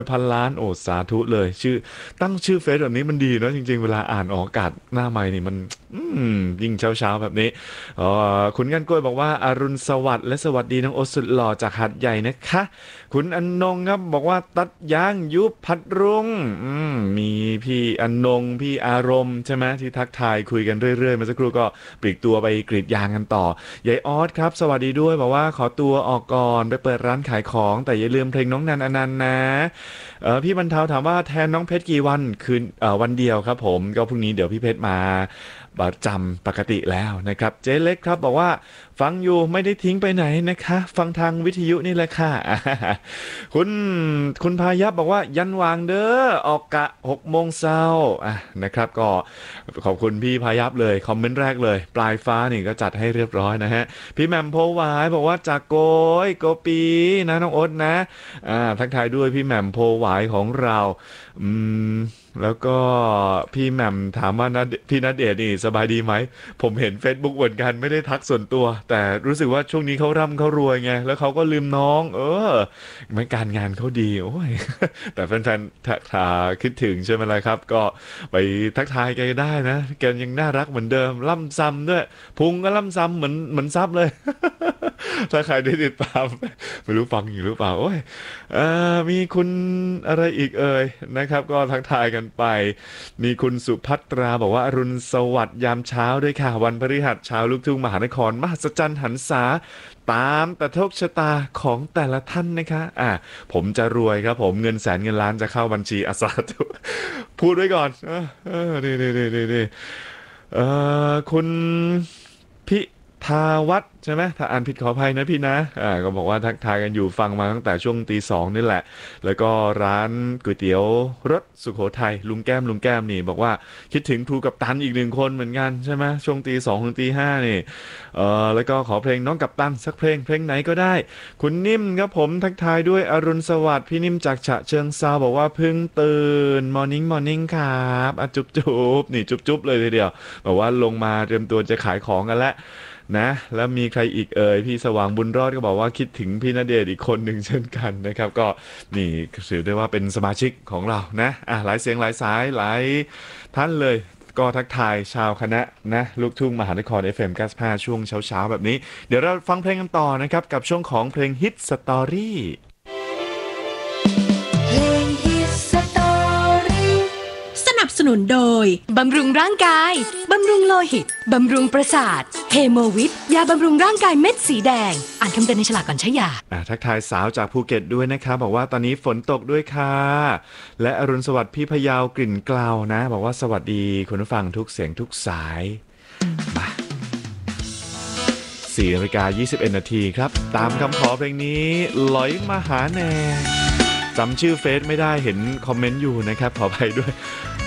พันล้านโอ้สาธุเลยตั้งชื่อเฟซแบบนี้มันดีเนอะจริงๆเวลาอ่านออกอากาศหน้าไมค์นี่มันยิ่งเช้าแบบนี้คุณกันกล้วยบอกว่าอรุณสวัสดิ์และสวัสดีน้องโอตสุดหล่อจากหาดใหญ่นะคะคุณอนนงครับบอกว่าตัดยางยุบพัดรุ่งมีพี่อนงพี่อารมณ์ใช่ไหมที่ทักทายคุยกันเรื่อยๆเมื่อสักครู่ก็ปลีกตัวไปกรีดยางกันต่อยายออสครับสวัสดีด้วยบอกว่าขอตัวออกก่อนไปเปิดร้านขายของแต่อย่าลืมเพลงน้องนันอนันต์นะ พี่บรรเทาถามว่าแทนน้องเพชรกี่วันคืนวันเดียวครับผมก็พรุ่งนี้เดี๋ยวพี่เพชรมาประจำปกติแล้วนะครับเจ๊เล็กครับบอกว่าฟังอยู่ไม่ได้ทิ้งไปไหนนะคะฟังทางวิทยุนี่แหละค่ะคุณคุณพายับบอกว่ายันวางเด้อออกกะ6 โมงเช้านะครับก็ขอบคุณพี่พายับเลยคอมเมนต์แรกเลยปลายฟ้านี่ก็จัดให้เรียบร้อยนะฮะพี่แหม่มโพหวายบอกว่าจากโกยโกปีนะน้องโอ๊ตนะ ทักทายด้วยพี่แหม่มโพหวายของเราอืมแล้วก็พี่แหม่มถามว่าพี่ณเดชน์นี่สบายดีไหมผมเห็น Facebook เหมือนกันไม่ได้ทักส่วนตัวแต่รู้สึกว่าช่วงนี้เขาร่ำเขารวยไงแล้วเขาก็ลืมน้องมันการงานเขาดีโอ้ยแต่แฟนๆถ้าคิดถึงใช่ไหมล่ะครับก็ไปทักทายแกได้นะแกยังน่ารักเหมือนเดิมล่ำซ้ำด้วยพุงก็ล่ำซ้ำเหมือนซับเลยถ้าใครได้ติดตามไม่รู้ฟังอยู่หรือเปล่าโอ้ย มีคุณอะไรอีกนะครับก็ทักทายกันไปมีคุณสุภัตราบอกว่าอรุณสวัสดิ์ยามเช้าด้วยค่ะวันพฤหัสชาวลูกทุ่งมหานครมหัศจรรย์หันษาตามแต่โชคชะตาของแต่ละท่านนะคะผมจะรวยครับผมเงินแสนเงินล้านจะเข้าบัญชีอาสาธุพูดไว้ก่อนนี่คุณพิทาวัฒน์ใช่ไหมถ้าอ่านผิดขออภัยนะพี่นะก็บอกว่าทักทายกันอยู่ฟังมาตั้งแต่ช่วงตี 2นี่แหละแล้วก็ร้านก๋วยเตี๋ยวรสสุโขทัยลุงแก้มนี่บอกว่าคิดถึงครูกัปตันอีก1 คนเหมือนกันใช่ไหมช่วงตี 2ถึงตี 5นี่แล้วก็ขอเพลงน้องกัปตันสักเพลงไหนก็ได้คุณนิ่มครับผมทักทายด้วยอรุณสวัสดิ์พี่นิ่มจากฉะเชิงเทราบอกว่าเพิ่งตื่นมอร์นิ่งครับจุ๊บนี่จุ๊บเลยทีเดียวบอกว่าลงมาเตรียมตัวจะขายของกันแล้ว นะแล้วมีใครอีกพี่สว่างบุญรอดก็บอกว่าคิดถึงพี่ณเดชน์อีกคนหนึ่งเช่นกันนะครับก็นี่ถือได้ว่าเป็นสมาชิกของเรานะหลายเสียงหลายสายหลายท่านเลยก็ทักทายชาวคณะนะลูกทุ่งมหานคร FM 95ช่วงเช้าแบบนี้เดี๋ยวเราฟังเพลงกันต่อนะครับกับช่วงของเพลงฮิตสตอรี่เพลงฮิตสตอรี่สนับสนุนโดยบำรุงร่างกายบำรุงโลหิตบำรุงประสาทเฮโมวิทยาบำรุงร่างกายเม็ดสีแดงอ่านคำเตือนในฉลากก่อนใช้ยาทักทายสาวจากภูเก็ตด้วยนะครับบอกว่าตอนนี้ฝนตกด้วยค่ะและอรุณสวัสดิ์พี่พยาวกลิ่นเกลานะบอกว่าสวัสดีคุณผู้ฟังทุกเสียงทุกสายมา4:21 น.ครับตามคำขอเพลงนี้หลอยมาหาแน่จำชื่อเฟซไม่ได้เห็นคอมเมนต์อยู่นะครับขออภัยด้วย